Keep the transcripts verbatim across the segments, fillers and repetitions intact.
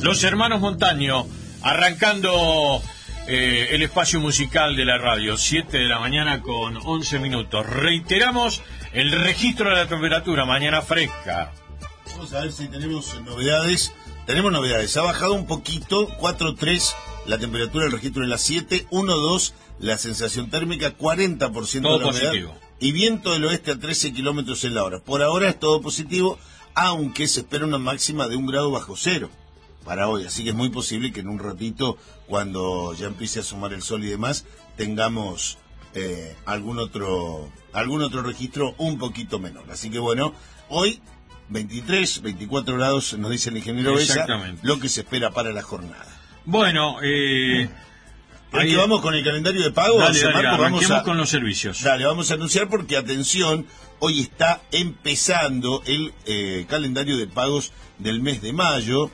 Los Hermanos Montaño, arrancando eh, el espacio musical de la radio, siete de la mañana con once minutos. Reiteramos el registro de la temperatura, mañana fresca. Vamos a ver si tenemos novedades. Tenemos novedades, ha bajado un poquito, cuatro tres la temperatura del registro de las siete, uno dos la sensación térmica, cuarenta por ciento todo de la humedad. Positivo. Y viento del oeste a trece kilómetros en la hora. Por ahora es todo positivo, aunque se espera una máxima de un grado bajo cero para hoy. Así que es muy posible que en un ratito, cuando ya empiece a asomar el sol y demás, tengamos eh, algún otro algún otro registro un poquito menor. Así que bueno, hoy veintitrés, veinticuatro grados, nos dice el ingeniero Besa, lo que se espera para la jornada. Bueno, eh... Ahí que vamos con el calendario de pago. Dale, dale, Marco, arranquemos vamos a, con los servicios. Dale, vamos a anunciar porque, atención, hoy está empezando el eh, calendario de pagos del mes de mayo.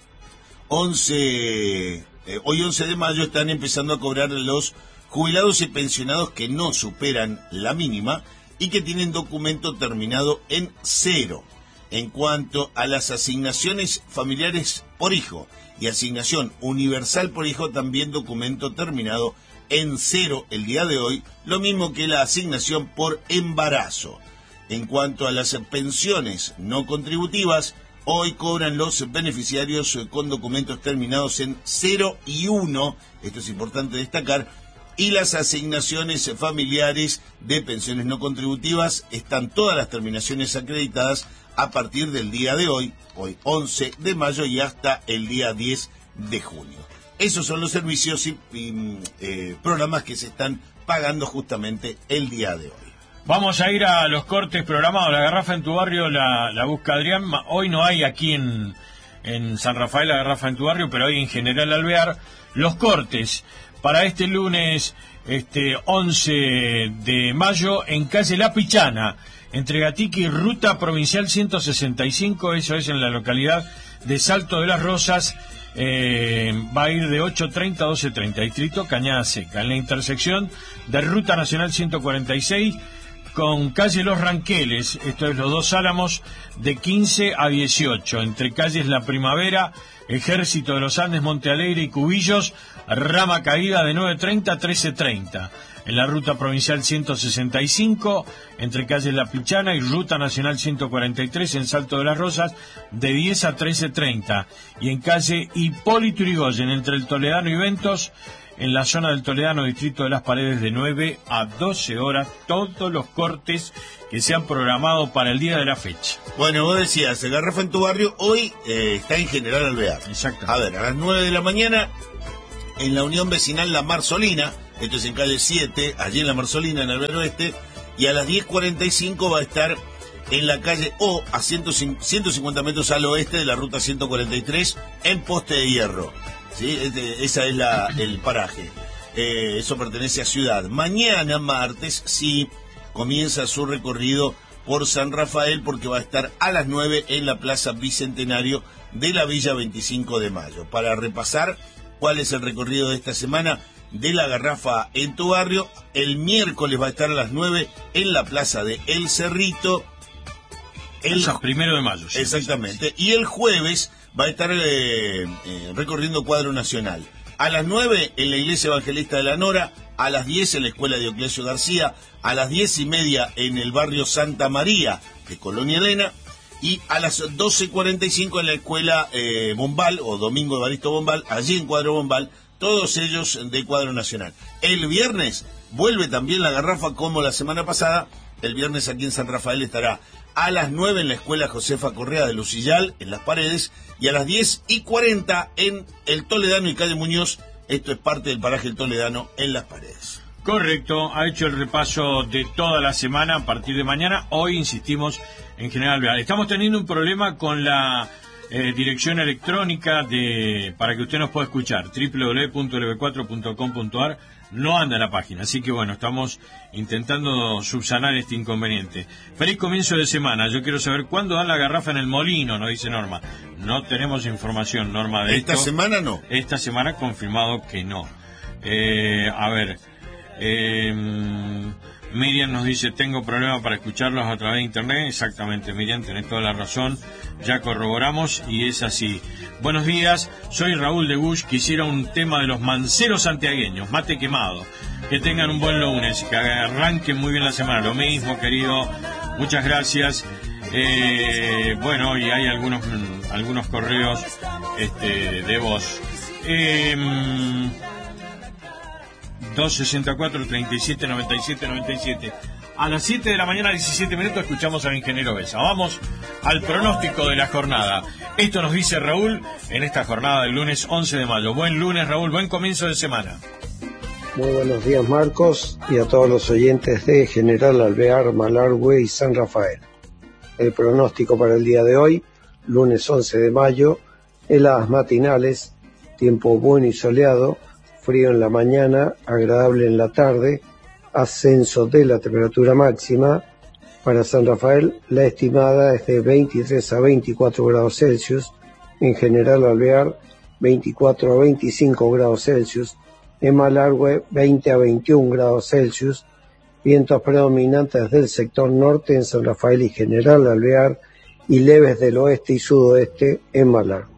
once, eh, hoy once de mayo están empezando a cobrar los jubilados y pensionados que no superan la mínima y que tienen documento terminado en cero. En cuanto a las asignaciones familiares por hijo y asignación universal por hijo, también documento terminado en cero el día de hoy, lo mismo que la asignación por embarazo. En cuanto a las pensiones no contributivas, hoy cobran los beneficiarios con documentos terminados en cero y uno, esto es importante destacar, y las asignaciones familiares de pensiones no contributivas están todas las terminaciones acreditadas a partir del día de hoy, hoy once de mayo y hasta el día diez de junio. Esos son los servicios y, y eh, programas que se están pagando justamente el día de hoy. Vamos a ir a los cortes programados. La garrafa en tu barrio la, la busca Adrián. Hoy no hay aquí en, en San Rafael la garrafa en tu barrio, pero hay en General Alvear. Los cortes para este lunes este once de mayo en calle La Pichana, entre Gatique y Ruta Provincial ciento sesenta y cinco, eso es en la localidad de Salto de las Rosas. Eh, va a ir de ocho treinta a doce treinta, distrito Cañada Seca, en la intersección de Ruta Nacional ciento cuarenta y seis con calle Los Ranqueles, esto es Los Dos Álamos, de quince a dieciocho, entre calles La Primavera, Ejército de los Andes, Monte Alegre y Cubillos, Rama Caída de nueve treinta a trece treinta. En la Ruta Provincial ciento sesenta y cinco, entre calles La Pichana y Ruta Nacional ciento cuarenta y tres en Salto de las Rosas, de diez a trece treinta. Y en calle Hipólito Yrigoyen, entre el Toledano y Ventos, en la zona del Toledano, distrito de Las Paredes, de nueve a doce horas, todos los cortes que se han programado para el día de la fecha. Bueno, vos decías, el garrafa en tu barrio hoy eh, está en General Alvear. Exacto. A ver, a las nueve de la mañana, en la Unión Vecinal La Marzolina, esto es en calle siete, allí en La Marzolina, en Alvear Oeste, y a las diez cuarenta y cinco va a estar en la calle O, a ciento cincuenta metros al oeste de la ruta ciento cuarenta y tres, en Poste de Hierro. ¿Sí? Este, esa es la, el paraje. Eh, eso pertenece a Ciudad. Mañana, martes, sí, comienza su recorrido por San Rafael, porque va a estar a las nueve en la Plaza Bicentenario de la Villa veinticinco de mayo. Para repasar cuál es el recorrido de esta semana de la garrafa en tu barrio, el miércoles va a estar a las nueve en la Plaza de El Cerrito. El primero de mayo. Sí, exactamente. Y el jueves va a estar eh, eh, recorriendo Cuadro Nacional. A las nueve en la Iglesia Evangelista de la Nora, a las diez en la Escuela Dioclesio García, a las diez y media en el barrio Santa María de Colonia Elena, y a las doce cuarenta y cinco en la Escuela eh, Bombal, o Domingo Evaristo Bombal, allí en Cuadro Bombal, todos ellos de Cuadro Nacional. El viernes vuelve también la garrafa como la semana pasada. El viernes aquí en San Rafael estará a las nueve en la Escuela Josefa Correa de Lucillal, en Las Paredes, y a las diez y cuarenta en el Toledano y Calle Muñoz. Esto es parte del paraje El Toledano en Las Paredes. Correcto, ha hecho el repaso de toda la semana a partir de mañana. Hoy insistimos en General Alvear. Estamos teniendo un problema con la eh, dirección electrónica de para que usted nos pueda escuchar, doble u doble u doble u punto l b cuatro punto com punto a r. No anda la página, así que bueno, estamos intentando subsanar este inconveniente. Feliz comienzo de semana. Yo quiero saber cuándo dan la garrafa en el molino, nos dice Norma. No tenemos información, Norma, de ¿Esta esto. semana no? Esta semana confirmado que no. Eh, a ver, eh, Miriam nos dice, tengo problema para escucharlos a través de internet. Exactamente, Miriam, tenés toda la razón. Ya corroboramos y es así. Buenos días, soy Raúl de Bush. Quisiera un tema de los manceros santiagueños, mate quemado. Que tengan un buen lunes, que arranquen muy bien la semana. Lo mismo, querido, muchas gracias. Eh, bueno, y hay algunos algunos correos este, de voz. Eh, dos sesenta y cuatro, treinta y siete, noventa y siete, noventa y siete. A las siete de la mañana, diecisiete minutos, escuchamos al ingeniero Besa. Vamos al pronóstico de la jornada. Esto nos dice Raúl en esta jornada del lunes once de mayo. Buen lunes, Raúl, buen comienzo de semana. Muy buenos días, Marcos, y a todos los oyentes de General Alvear, Malargüe y San Rafael. El pronóstico para el día de hoy, lunes once de mayo, heladas matinales, tiempo bueno y soleado, frío en la mañana, agradable en la tarde, ascenso de la temperatura máxima. Para San Rafael, la estimada es de veintitrés a veinticuatro grados Celsius, en General Alvear, veinticuatro a veinticinco grados Celsius, en Malargüe, veinte a veintiún grados Celsius, vientos predominantes del sector norte en San Rafael y General Alvear, y leves del oeste y sudoeste en Malargüe.